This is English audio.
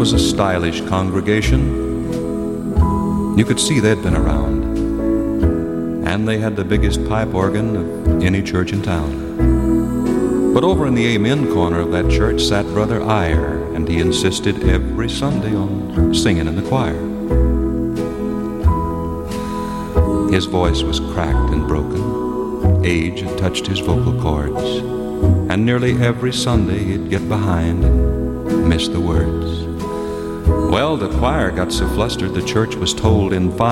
was a stylish congregation. You could see they'd been around. And they had the biggest pipe organ of any church in town. But over in the amen corner of that church sat Brother Eyre, and he insisted every Sunday on singing in the choir. His voice was cracked and broken. Age had touched his vocal cords, and nearly every Sunday he'd get behind and miss the words. Well, the choir got so flustered the church was told in